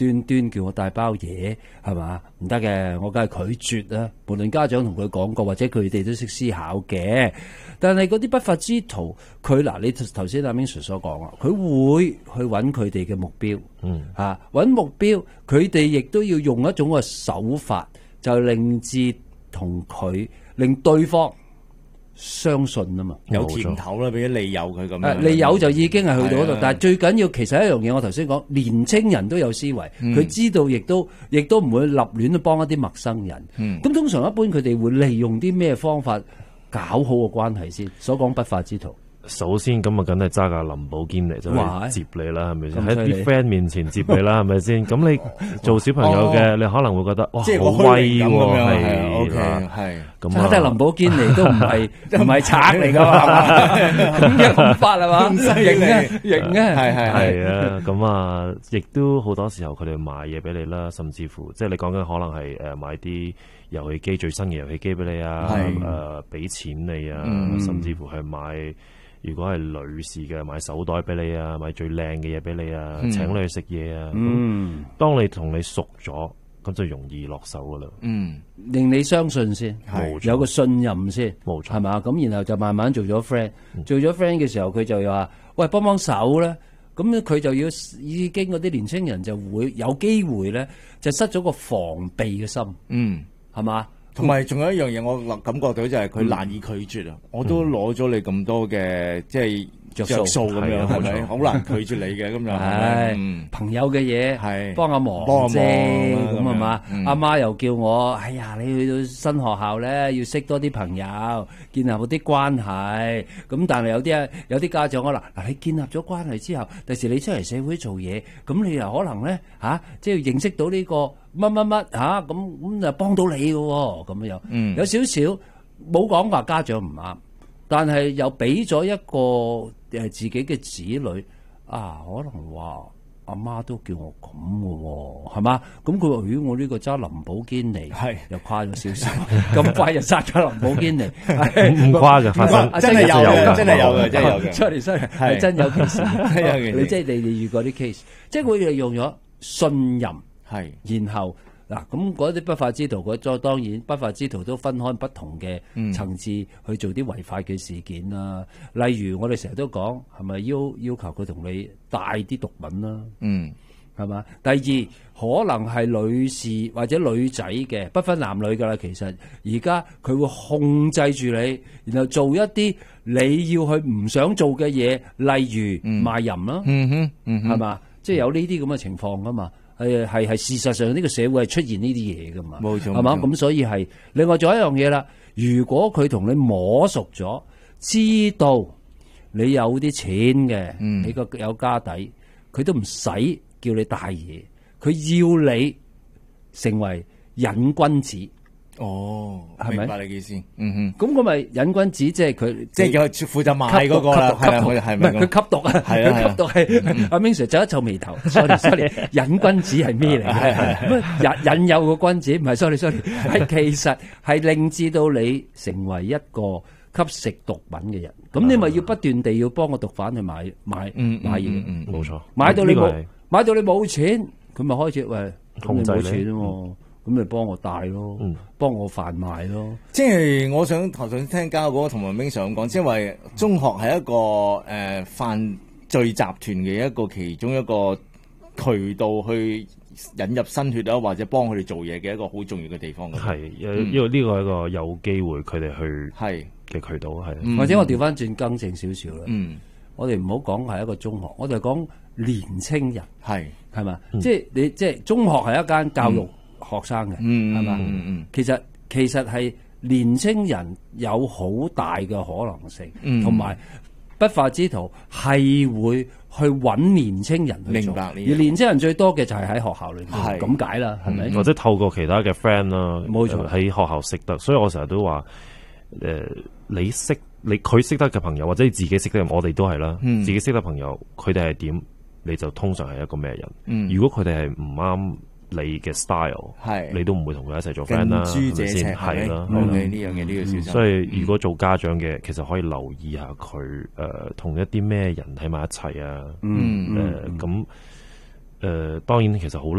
端端叫我帶包嘢，係嘛？唔得嘅，我梗係拒絕啦。無論家長同佢講過，或者佢哋都識思考嘅。但係嗰啲不法之徒，你頭先阿 Ming Sir 所講啊，佢會去揾佢哋嘅目標，揾目標，佢哋亦都要用一種嘅手法，就令對方相信啊嘛， 有甜頭啦，俾啲利誘佢咁樣。 利誘就已經係去到嗰度，但係最緊要其實一樣嘢，我頭先講，年青人都有思維，佢知道亦都唔會立亂去幫一啲陌生人。咁通常一般佢哋會利用啲咩方法搞好個關係先？所講不法之徒。 首先咁啊，梗係揸架林寶堅尼就去接你啦，係咪先？喺啲 friend 面前接你啦，係咪先？咁你做小朋友嘅，你可能會覺得哇，好威喎，係咁揸得林寶堅尼都唔係賊嚟噶嘛，咁嘅法係嘛？型啊， 係啊，咁啊，亦都好多時候佢哋買嘢俾你啦，甚至乎即係你講緊可能係買啲遊戲機，最新嘅遊戲機俾你啊，俾錢你啊，甚至乎係買。如果係女士嘅，買手袋俾你啊，買最靚嘅嘢俾你啊，請你去食嘢啊。當你同你熟咗，咁就容易落手噶啦。 令你相信先，有個信任先， 冇錯， 係嘛？咁然後就慢慢做咗 friend，做咗 friend 嘅時候，佢就話：喂，幫幫手咧。咁佢就要已經嗰啲年青人就會有機會咧，就失咗個防備嘅心。係嘛？ 同埋仲有一樣嘢，我感覺到就係佢難以拒絕啊！我都攞咗你咁多嘅即係着數咁樣，係咪？好難拒絕你嘅咁樣。係朋友嘅嘢，係幫下忙啫，咁係嘛？阿媽又叫我，哎呀，你去到新學校咧，要識多啲朋友，建立好啲關係。咁但係有啲家長可能嗱，你建立咗關係之後，第時你出嚟社會做嘢，咁你又可能咧即係認識到呢個。乜咁就幫到你嘅喎，咁樣有少少冇講話家長唔啱，但係又俾咗一個自己嘅子女可能話阿媽都叫我咁嘅喎，係嘛？咁佢話：如果我呢個揸林寶堅尼，又誇咗少少，咁快就揸咗林寶堅尼， 唔誇嘅，發生真係有嘅，真係有嘅 ，sorry，係真有 case，你即係你遇過啲 case，即係佢哋用咗信任。然後嗱，咁嗰啲不法之徒，當然不法之徒都分開不同嘅層次去做啲違法嘅事件啦。例如我哋成日都講，係咪要求佢同你帶啲毒品啦？係嘛？第二可能係女士或者女仔嘅，不分男女噶啦。其實而家佢會控制住你，然後做一啲你要去唔想做嘅嘢，例如賣淫啦，係嘛？即係有呢啲咁嘅情況噶嘛。係事實上呢個社會係出現呢啲嘢噶嘛， 冇錯， 係嘛？咁所以係另外仲有一樣嘢啦。如果佢同你摸熟咗，知道你有啲錢嘅，你個有家底，佢都唔使叫你帶嘢，佢要你成為癮君子。係咪？ 明白你意思。 咁佢咪癮君子，即係佢即係有負責買嗰個啦，係咪？ 佢吸毒啊，佢吸毒係阿 Ming Sir 皺一皺眉頭。sorry，癮君子係咩嚟嘅？引誘個君子唔係 sorry，係其實係令至到你成為一個吸食毒品嘅人。咁你咪要不斷地要幫個毒販去買嘢。 冇錯。 買到你冇錢，佢咪開始喂控制你喎。咁咪幫我帶咯，幫我販賣咯。 即係我想頭先聽交嗰個同埋 Ming Sir咁講，即係話中學係一個犯罪集團嘅一個其中一個渠道去引入新血啊，或者幫佢哋做嘢嘅一個好重要嘅地方。 係，因為呢個係一個有機會佢哋去嘅渠道係。 或者我調翻轉更正少少啦。我哋唔好講係一個中學，我哋講年青人係嘛？即係中學係一間教育學生嘅，係嘛？其實係年青人有好大嘅可能性，同埋不法之徒係會去揾年青人去做。 明白。而年青人最多嘅就係喺學校裏面，咁解啦，係咪？ 或者透過其他嘅 friend 啦， 冇錯， 喺學校識得。所以我成日都話，佢識得嘅朋友，或者你自己識得，我哋都係啦。自己識得朋友，佢哋係點，你就通常係一個咩人？如果佢哋係唔啱你嘅 style，你都唔會同佢一齊做 friend 啦，係咪先？係啦， 呢樣嘢都要小心。 所以如果做家長嘅，其實可以留意下佢同一啲咩人喺埋一齊啊。咁當然其實好